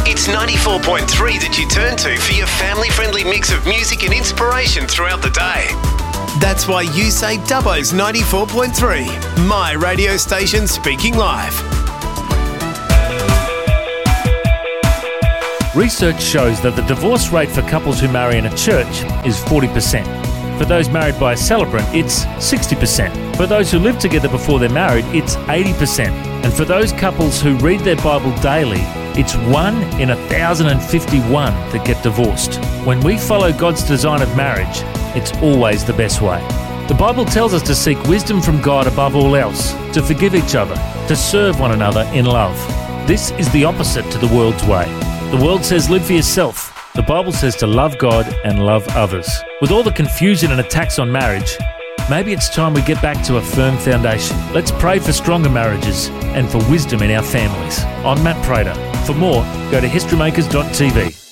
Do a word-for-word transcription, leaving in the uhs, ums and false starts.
It's ninety-four point three that you turn to for your family-friendly mix of music and inspiration throughout the day. That's why you say Dubbo's ninety-four point three, my radio station speaking live. Research shows that the divorce rate for couples who marry in a church is forty percent. For those married by a celebrant, it's sixty percent. For those who live together before they're married, it's eighty percent. And for those couples who read their Bible daily, it's one in one thousand fifty-one that get divorced. When we follow God's design of marriage, it's always the best way. The Bible tells us to seek wisdom from God above all else, to forgive each other, to serve one another in love. This is the opposite to the world's way. The world says live for yourself. The Bible says to love God and love others. With all the confusion and attacks on marriage, maybe it's time we get back to a firm foundation. Let's pray for stronger marriages and for wisdom in our families. I'm Matt Prater. For more, go to history makers dot t v.